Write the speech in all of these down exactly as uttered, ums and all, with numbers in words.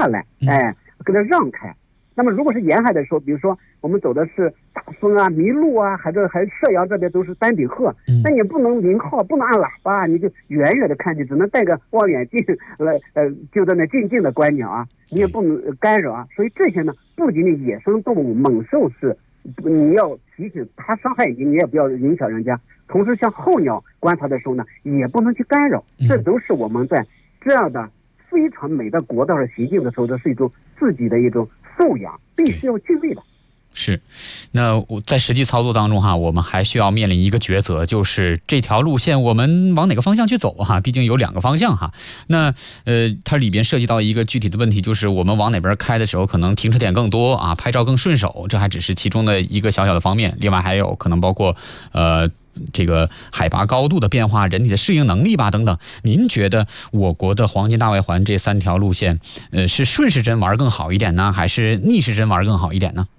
下来，哎，给它让开。那么如果是沿海的时候，比如说我们走的是大风啊、麋鹿啊，还是还是射阳这边都是丹顶鹤，那你不能鸣号，不能按喇叭，你就远远的看，你只能带个望远镜来，呃，就在那静静的观鸟啊，你也不能干扰啊。所以这些呢，不仅仅野生动物猛兽是你要提醒它伤害你，你也不要影响人家。同时，像候鸟观察的时候呢，也不能去干扰，这都是我们在这样的非常美的国道上行进的时候，这是一种自己的一种素养，必须要具备的。 是，那我在实际操作当中哈，我们还需要面临一个抉择，就是这条路线我们往哪个方向去走哈？毕竟有两个方向哈。那呃，它里边涉及到一个具体的问题，就是我们往哪边开的时候，可能停车点更多啊，拍照更顺手，这还只是其中的一个小小的方面。另外还有可能包括呃。这个海拔高度的变化、人体的适应能力吧等等，您觉得我国的黄金大外环这三条路线，呃，是顺时针玩更好一点呢，还是逆时针玩更好一点呢？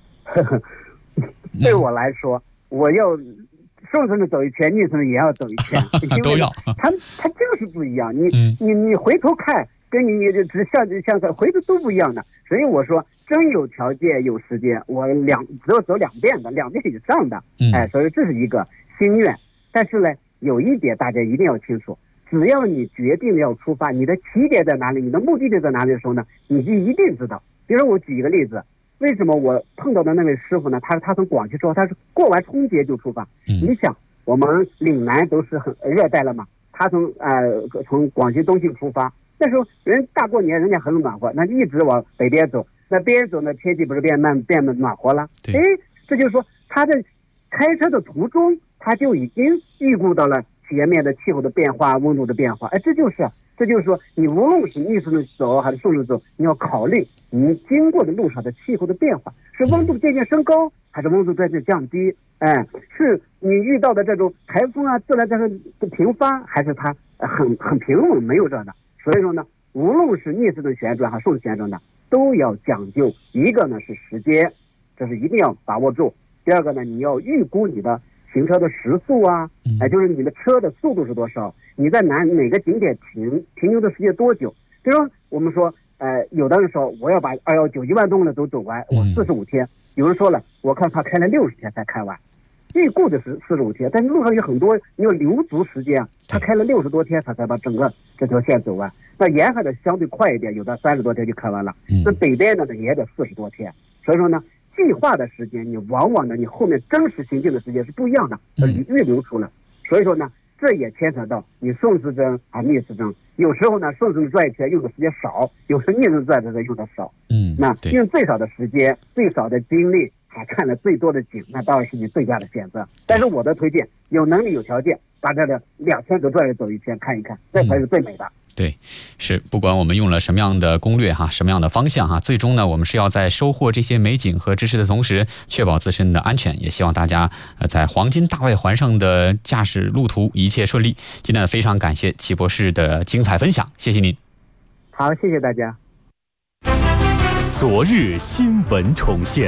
对我来说，我要顺时针走一圈，逆时针也要走一圈， 都要。 它它就是不一样，你、嗯、你你回头看，跟你你只向向看回头都不一样的。所以我说，真有条件有时间，我两只有走两遍的，两遍以上的，哎，所以这是一个心愿。但是呢，有一点大家一定要清楚，只要你决定要出发，你的起点在哪里，你的目的地在哪里的时候呢，你就一定知道。比如说我举一个例子，为什么我碰到的那位师傅呢？他他从广西出发，他是过完春节就出发。嗯、你想，我们岭南都是很热带了嘛，他从呃从广西东进出发，那时候人大过年，人家很暖和，那一直往北边走，那边走呢天气不是变慢变暖和了？哎，这就是说他在开车的途中，他就已经预估到了前面的气候的变化、温度的变化。哎，这就是。这就是说，你无论是逆时针走还是顺时针走，你要考虑你经过的路上的气候的变化，是温度渐渐升高，还是温度渐渐降低？哎，是你遇到的这种台风啊、自然灾害的频发，还是它很很平稳，没有这样的？所以说呢，无论是逆时针旋转还是顺时针旋转的，都要讲究。一个呢是时间，这是一定要把握住；第二个呢，你要预估你的行车的时速啊，哎，就是你的车的速度是多少。你在哪哪个景点停停留的时间多久？比如说我们说，呃，有的人说我要把二幺九一万公里都走完，我四十五天。有人说了，我看他开了六十天才开完，预估的是四十五天，但是路上有很多你有留足时间，他开了六十多天，他才把整个这条线走完。那沿海的相对快一点，有的三十多天就开完了。那北边的呢也得四十多天。所以说呢，计划的时间你往往呢你后面真实行进的时间是不一样的，你预留出了。所以说呢。这也牵扯到你顺时针啊逆时针，有时候呢顺时针转一圈用的时间少，有时候逆时针转的时候用的少。嗯，那用最少的时间、最少的精力，还看了最多的景，那当然是你最佳的选择。但是我的推荐，有能力有条件，把这个两千个转走一圈看一看，这才是最美的。嗯对，是不管我们用了什么样的攻略哈，什么样的方向哈，最终呢，我们是要在收获这些美景和知识的同时，确保自身的安全。也希望大家呃在黄金大外环上的驾驶路途一切顺利。今天非常感谢齐博士的精彩分享，谢谢您。 好，谢谢大家。 昨日新闻重现，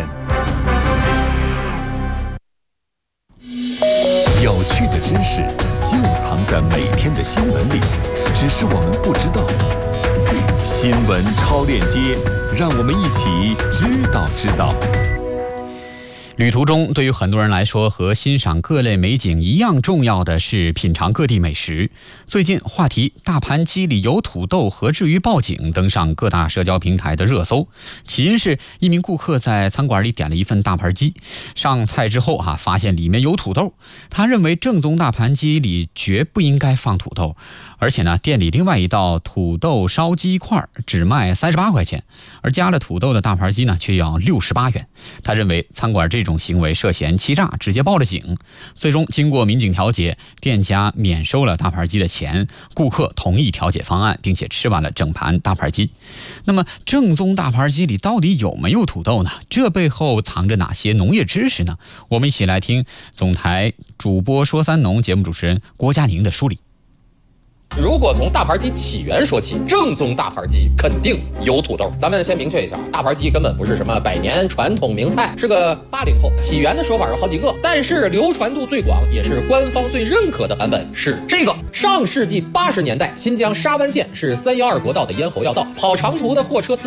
有趣的知识就藏在每天的新闻里。只是我们不知道。新闻超链接，让我们一起知道知道。 旅途中，对于很多人来说，和欣赏各类美景一样重要的是品尝各地美食。最近，话题“大盘鸡里有土豆，何至于报警”登上各大社交平台的热搜。起因是一名顾客在餐馆里点了一份大盘鸡，上菜之后啊，发现里面有土豆。他认为正宗大盘鸡里绝不应该放土豆，而且呢，店里另外一道土豆烧鸡块只卖三十八块钱，而加了土豆的大盘鸡呢，却要六十八元。他认为餐馆这种行为涉嫌欺诈，直接报了警。最终经过民警调解，店家免收了大盘鸡的钱，顾客同意调解方案，并且吃完了整盘大盘鸡。那么正宗大盘鸡里到底有没有土豆呢？这背后藏着哪些农业知识呢？我们一起来听总台主播说三农节目主持人郭佳宁的梳理。 如果从大盘鸡起源说起，正宗大盘鸡肯定有土豆。咱们先明确一下，大盘鸡根本不是什么百年传统名菜，是个八零后。起源的说法有好几个，但是流传度最广，也是官方最认可的版本是这个。上世纪八十年代，新疆沙湾县是三幺二国道的咽喉要道，跑长途的货车司